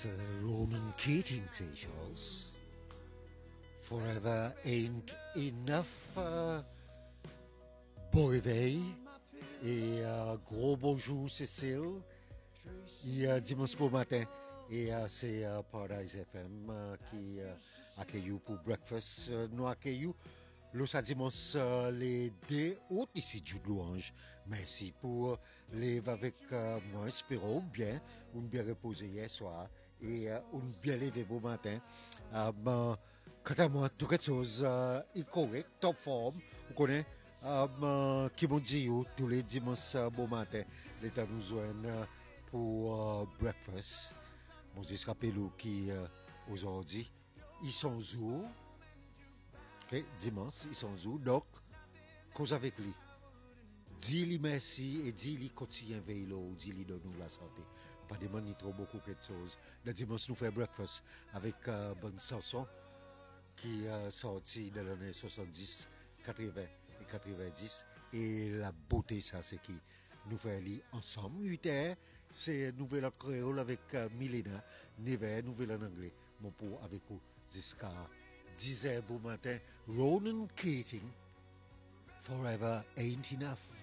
Ronan Keating say, Charles. Forever ain't enough. Bon réveil et gros bonjour Cécile. Il dimanche pour matin et c'est Paradise FM qui accueille pour breakfast. Nous accueillons le dimanche les 2 août ici du Louange. Merci pour les avec moi. Espérons bien reposé hier soir et bien levé beau matin. Quant à moi, toute chose est correct, top forme. Vous connaissez qui m'ont dit tous les dimanches bon matin, l'État nous joignent pour breakfast. Mon Dieu, rappelez-vous qui aujourd'hui, ils sont où? Okay, dimanche, ils sont où? Donc, cause avec lui. Dis-lui merci et dis-lui continue veiller l'eau, dis-lui donne nous la santé. Pas de manier trop beaucoup quelque chose. Le dimanche, nous faisons breakfast avec bonne chanson qui est sortie dans l'année 70, 80 et 90. Et la beauté, ça, c'est qui nous faisons ensemble. 8 heures, c'est nouvelle en créole avec Milena, 9 heures, nouvelle en anglais. Mon pour avec vous jusqu'à 10 heures bon matin. Ronan Keating, Forever Ain't Enough.